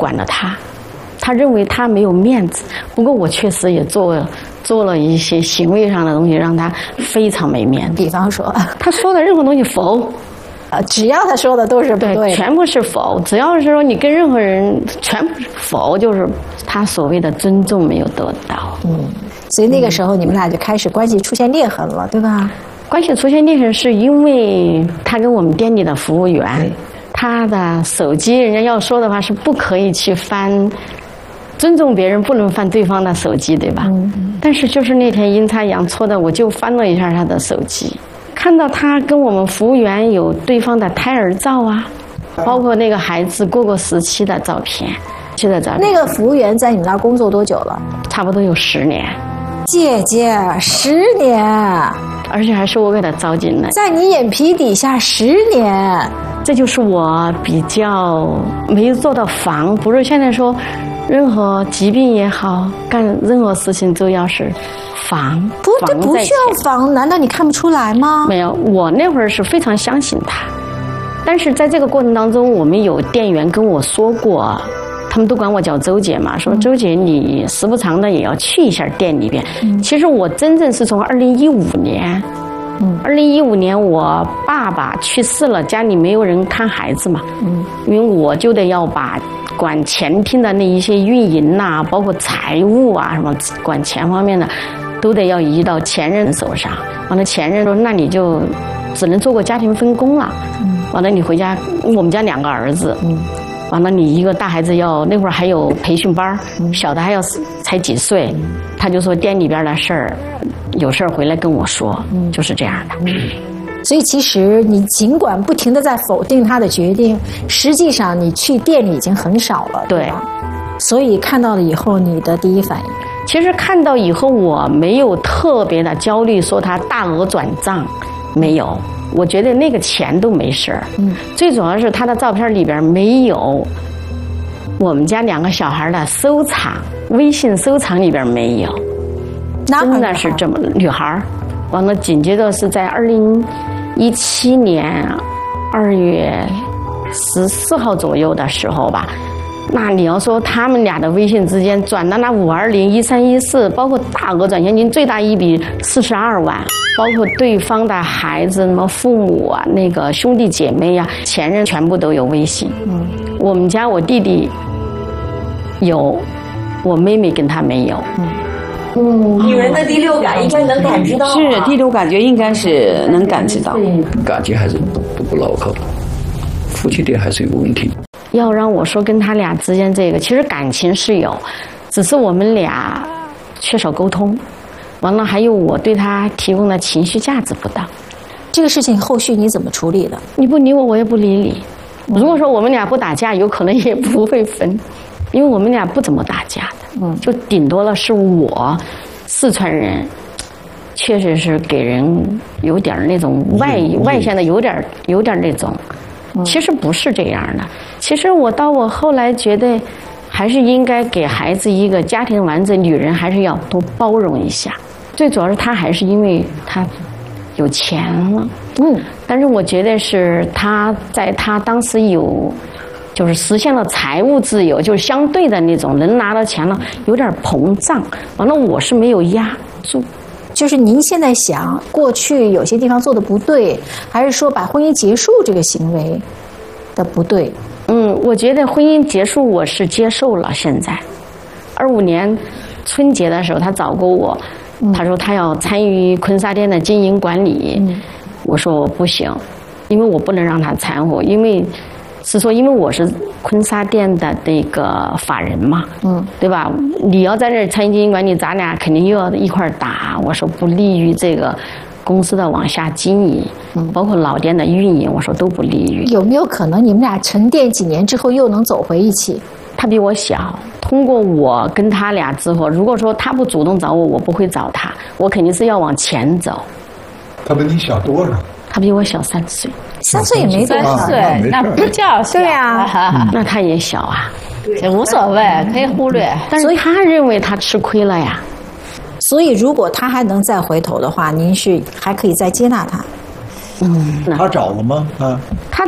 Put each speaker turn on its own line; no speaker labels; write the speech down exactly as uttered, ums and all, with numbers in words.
管了他，他认为他没有面子。不过我确实也做做了一些行为上的东西，让他非常没面子。
比方说，
他说的任何东西否。
呃，只要他说的都是不对的，
对，全部是否。只要是说你跟任何人全部是否，就是他所谓的尊重没有得到。
嗯，所以那个时候你们俩就开始关系出现裂痕了，对吧？
关系出现裂痕是因为他跟我们店里的服务员，他的手机，人家要说的话是不可以去翻，尊重别人不能翻对方的手机，对吧？嗯。但是就是那天阴差阳错的，我就翻了一下他的手机。看到他跟我们服务员有对方的胎儿照啊，包括那个孩子过过时期的照片，现在照片。
那个服务员在你们那儿工作多久了？
差不多有十年。
姐姐，十年，
而且还是我给他招进来，
在你眼皮底下十年，
这就是我比较没有做到防。不是现在说，任何疾病也好，干任何事情都要是。防
不，这不需要防，难道你看不出来吗？
没有，我那会儿是非常相信他，但是在这个过程当中，我们有店员跟我说过，他们都管我叫周姐嘛，说周姐你时不常的也要去一下店里边。嗯、其实我真正是从二零一五年，嗯，二零一五年我爸爸去世了，家里没有人看孩子嘛，嗯，因为我就得要把。管前厅的那一些运营呐、啊，包括财务啊，什么管钱方面的，都得要移到前任手上。完了，前任说：“那你就只能做个家庭分工了。”嗯，完了，你回家，我们家两个儿子，嗯，完了，你一个大孩子要那会儿还有培训班，嗯、小的还要才几岁，嗯、他就说店里边的事儿，有事儿回来跟我说，嗯、就是这样的。嗯
所以其实你尽管不停地在否定他的决定，实际上你去店里已经很少了，对吧？所以看到了以后，你的第一反应，
其实看到以后我没有特别的焦虑，说他大额转账，没有，我觉得那个钱都没事儿。嗯，最主要是他的照片里边没有我们家两个小孩的收藏，微信收藏里边没有，真的是这么女孩。完了，紧接着是在二零一七年二月十四号左右的时候吧。那你要说他们俩的微信之间转的那五二零一三一四，包括大额转现金，最大一笔四十二万，包括对方的孩子、什么父母啊、那个兄弟姐妹呀、啊、前任全部都有微信。嗯，我们家我弟弟有，我妹妹跟他没有。嗯。
嗯，女人的第六感应该能感知到、啊，
是第六感觉应该是能感知到，
感情还是不不牢靠，夫妻店还是有问题。
要让我说跟他俩之间这个，其实感情是有，只是我们俩缺少沟通，完了还有我对他提供的情绪价值不当。
这个事情后续你怎么处理的？
你不理我，我也不理你。如果说我们俩不打架，有可能也不会分。因为我们俩不怎么打架的，嗯，就顶多了是我，四川人，确实是给人有点那种外外显的，有点有点那种，其实不是这样的。其实我到我后来觉得，还是应该给孩子一个家庭完整，女人还是要多包容一下。最主要是他还是因为他有钱了，嗯，但是我觉得是他在他当时有。就是实现了财务自由，就是相对的那种能拿到钱了，有点膨胀。完了，我是没有压住。
就是您现在想，过去有些地方做的不对，还是说把婚姻结束这个行为的不对？
嗯，我觉得婚姻结束我是接受了。现在，二五年春节的时候，他找过我，嗯、他说他要参与坤沙店的经营管理。嗯、我说我不行，因为我不能让他掺和，因为。是说，因为我是坤沙店的那个法人嘛，嗯，对吧？你要在这参与经营管理，咱俩肯定又要一块打。我说不利于这个公司的往下经营，嗯，包括老店的运营，我说都不利于。
有没有可能你们俩沉淀几年之后又能走回一起？
他比我小，通过我跟他俩之后，如果说他不主动找我，我不会找他，我肯定是要往前走。
他比你小多少？
他比我小三岁。
三岁也没多少，
对，那不叫小。
对啊，
嗯、那他也小啊，
这无所谓，可以忽略。
但是他认为他吃亏了呀。
所以，如果他还能再回头的话，您是还可以再接纳他。
嗯，他找了吗？啊，
他